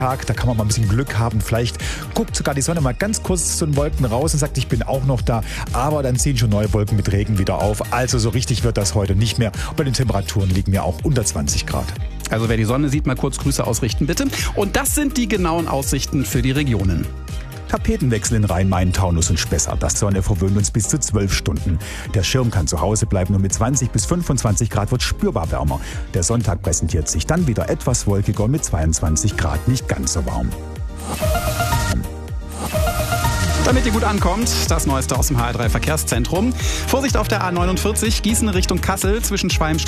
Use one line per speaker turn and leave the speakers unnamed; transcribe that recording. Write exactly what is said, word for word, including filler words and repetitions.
Tag, da kann man mal ein bisschen Glück haben. Vielleicht guckt sogar die Sonne mal ganz kurz zu den Wolken raus und sagt, ich bin auch noch da. Aber dann ziehen schon neue Wolken mit Regen wieder auf. Also so richtig wird das heute nicht mehr. Und bei den Temperaturen liegen wir auch unter zwanzig Grad.
Also wer die Sonne sieht, mal kurz Grüße ausrichten, bitte. Und das sind die genauen Aussichten für die Regionen.
Tapetenwechsel in Rhein-Main, Taunus und Spessart. Das Sonne verwöhnt uns bis zu zwölf Stunden. Der Schirm kann zu Hause bleiben und mit zwanzig bis fünfundzwanzig Grad wird spürbar wärmer. Der Sonntag präsentiert sich dann wieder etwas wolkiger und mit zweiundzwanzig Grad nicht ganz so warm.
Damit ihr gut ankommt, das Neueste aus dem H R drei Verkehrszentrum. Vorsicht auf der A neunundvierzig, Gießen Richtung Kassel zwischen Schwalmstadt